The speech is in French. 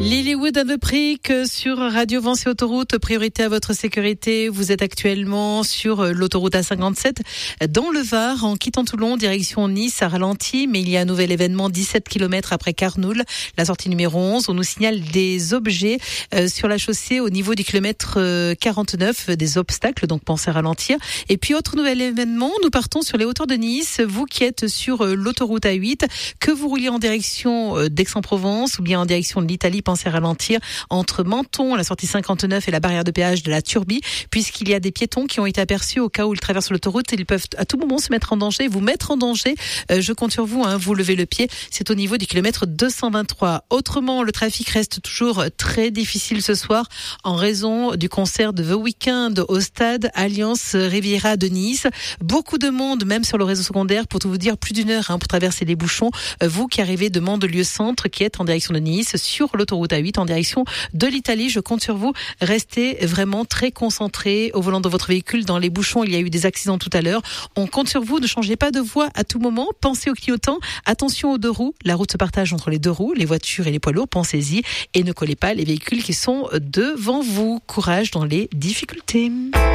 Lilywood and the Prick sur Radio Vence et Autoroute. Priorité à votre sécurité. Vous êtes actuellement sur l'autoroute A57 dans le Var en quittant Toulon, direction Nice, ça ralentit. Mais il y a un nouvel événement 17 km après Carnoul, la sortie numéro 11. On nous signale des objets sur la chaussée au niveau du kilomètre 49, des obstacles, donc pensez à ralentir. Et puis autre nouvel événement, nous partons sur les hauteurs de Nice. Vous qui êtes sur l'autoroute A8, que vous rouliez en direction d'Aix-en-Provence ou bien en direction de l'Italie, pensez à ralentir entre Menton, la sortie 59 et la barrière de péage de la Turbie, puisqu'il y a des piétons qui ont été aperçus au cas où ils traversent l'autoroute. Ils peuvent à tout moment se mettre en danger, vous mettre en danger. Je compte sur vous, vous levez le pied. C'est au niveau du kilomètre 223. Autrement, le trafic reste toujours très difficile ce soir en raison du concert de The Weeknd au stade Alliance Riviera de Nice. Beaucoup de monde, même sur le réseau secondaire, pour tout vous dire, plus d'1 heure pour traverser les bouchons. Vous qui arrivez de Mandelieu-Centre, qui êtes en direction de Nice, sur l'autoroute A8 en direction de l'Italie. Je compte sur vous. Restez vraiment très concentrés au volant de votre véhicule. Dans les bouchons, il y a eu des accidents tout à l'heure. On compte sur vous. Ne changez pas de voie à tout moment. Pensez au clignotant. Attention aux deux roues. La route se partage entre les deux roues, les voitures et les poids lourds. Pensez-y et ne collez pas les véhicules qui sont devant vous. Courage dans les difficultés.